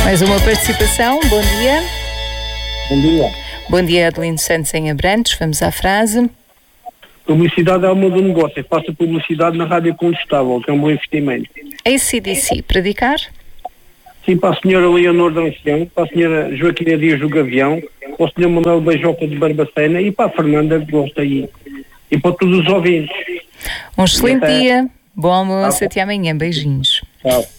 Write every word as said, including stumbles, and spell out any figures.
Mais uma participação, bom dia. Bom dia. Bom dia, Adelino Santos em Abrantes, vamos à frase. Publicidade é o meu do negócio, faço publicidade na rádio contestável, que é um bom investimento. A C D C, predicar? Sim, para a senhora Leonor de Ancião, para a senhora Joaquina Dias do Gavião, para o senhor Manuel Beijoca de Barbacena e para a Fernanda que gosta aí. E para todos os ouvintes. Um excelente até... dia, bom almoço, Ah, até amanhã, beijinhos. Tchau.